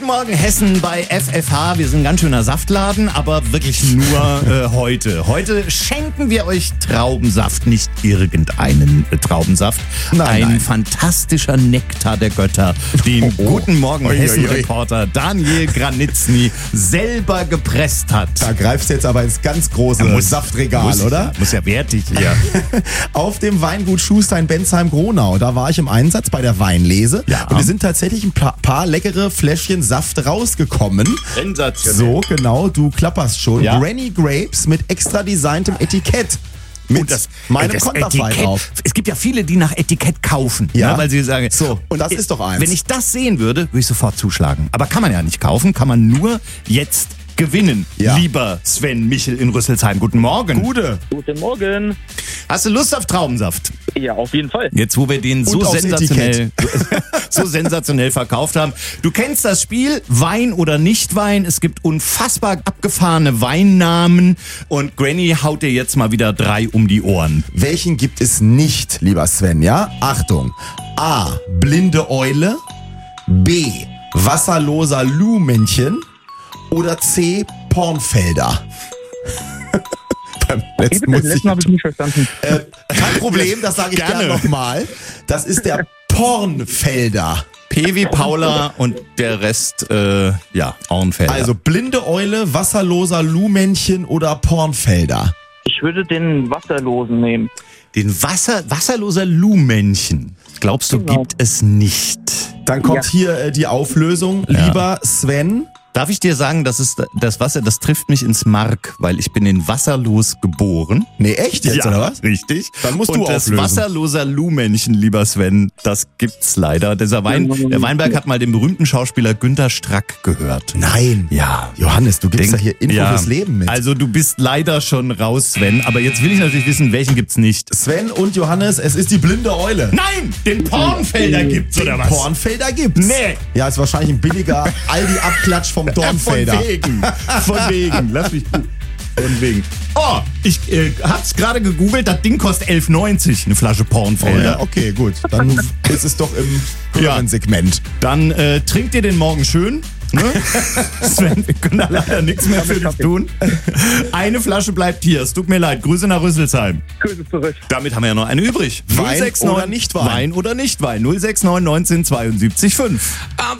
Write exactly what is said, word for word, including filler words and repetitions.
Guten Morgen Hessen bei F F H. Wir sind ein ganz schöner Saftladen, aber wirklich nur äh, heute. Heute schenken wir euch Traubensaft, nicht irgendeinen äh, Traubensaft. Nein, ein nein. fantastischer Nektar der Götter, den Oh, oh. Guten Morgen Ui, ui, ui. Hessen-Reporter Daniel Granitzny selber gepresst hat. Da greifst du jetzt aber ins ganz große Ja, muss- Saftregal, muss, oder? Muss ja wertig hier. Auf dem Weingut Schustein-Bensheim-Gronau. Da war ich im Einsatz bei der Weinlese. Ja. Und es sind tatsächlich ein paar, paar leckere Fläschchen Saft rausgekommen. Sensationell. So, genau, du klapperst schon. Ja. Granny Grapes mit extra designtem Etikett. Mit Und das, meinem das Konterfei Etikett, drauf. es gibt ja viele, die nach Etikett kaufen, Ja. ne, weil sie sagen, So, und das ist doch eins. Wenn ich das sehen würde, würde ich sofort zuschlagen. Aber kann man ja nicht kaufen, kann man nur jetzt gewinnen. Ja. Lieber Sven Michel in Rüsselsheim, guten Morgen. Gute. Guten Morgen. Hast du Lust auf Traubensaft? Ja, auf jeden Fall. Jetzt, wo wir den so aufs sensationell, so sensationell verkauft haben. Du kennst das Spiel, Wein oder Nicht-Wein. Es gibt unfassbar abgefahrene Weinnamen. Und Granny haut dir jetzt mal wieder drei um die Ohren. Welchen gibt es nicht, lieber Sven, ja? Achtung. A. Blinde Eule. B. Wasserloser Luhmännchen. Oder C. Pornfelder. Beim letzten muss Das ich, letzte habe ich nicht verstanden. äh, kein Problem, das sage ich Gerne. gerne nochmal. Das ist der Pornfelder. P wie Paula und der Rest, äh, ja, Auenfelder. Also blinde Eule, wasserloser Luhmännchen oder Pornfelder. Ich würde den Wasserlosen nehmen. den Wasser, wasserloser Luhmännchen, glaubst du, Genau. gibt es nicht? Dann kommt Ja. hier äh, die Auflösung. Ja. Lieber Sven, Darf ich dir sagen, das ist das Wasser, das trifft mich ins Mark, weil ich bin in Wasserlos geboren. nee, echt jetzt, oder was? Richtig. Dann musst Und du das auflösen. wasserloser Luhmännchen, lieber Sven, das gibt's leider. Dieser Wein, der Weinberg hat mal den berühmten Schauspieler Günter Strack gehört. Nein. Ja. Johannes, du gibst Denk- da hier Info ja. fürs Leben mit. Also du bist leider schon raus, Sven. Aber jetzt will ich natürlich wissen, welchen gibt's nicht. Sven und Johannes, es ist die blinde Eule. Nein, den Pornfelder gibt's, oder was? Pornfelder gibt's. Nee. Ja, ist wahrscheinlich ein billiger Aldi-Abklatsch vom Dornfelder. Von wegen. Von wegen. Lass mich. Von wegen. Oh, ich äh, hab's gerade gegoogelt. Das Ding kostet elf neunzig, eine Flasche Oh, Pornfelder. ja, okay, gut. Dann ist es doch im höheren Ja. Segment. Dann äh, trinkt ihr den morgen schön. Ne? Sven, wir können da leider nichts mehr für dich tun. Eine Flasche bleibt hier. Es tut mir leid. Grüße nach Rüsselsheim. Grüße zurück. Damit haben wir ja noch eine übrig. Wein null sechs neun oder nicht Wein? Wein oder nicht Wein. null sechs neun neunzehn zweiundsiebzig fünf.